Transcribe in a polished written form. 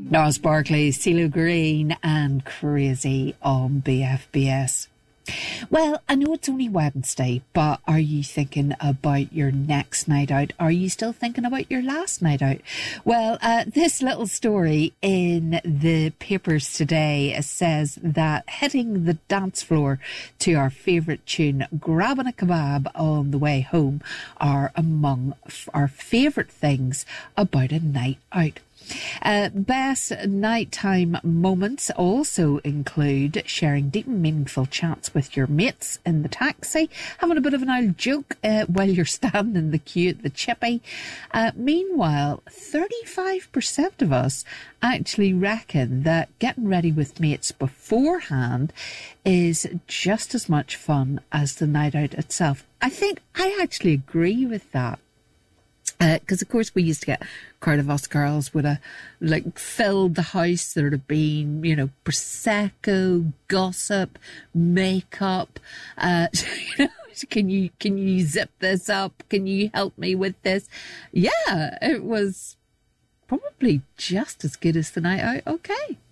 Niles Barkley, CeeLo Green and Crazy on BFBS. Well, I know it's only Wednesday, but are you thinking about your next night out? Are you still thinking about your last night out? Well, this little story in the papers today says that hitting the dance floor to our favourite tune, grabbing a kebab on the way home, are among our favourite things about a night out. Best nighttime moments also include sharing deep and meaningful chats with your mates in the taxi, having a bit of an old joke while you're standing in the queue at the chippy. Meanwhile, 35% of us actually reckon that getting ready with mates beforehand is just as much fun as the night out itself. I think I actually agree with that. Because of course we used to get a crowd of us girls would have filled the house. There'd have been, prosecco, gossip, makeup. Can you zip this up? Can you help me with this? Yeah, it was probably just as good as the night out. Okay.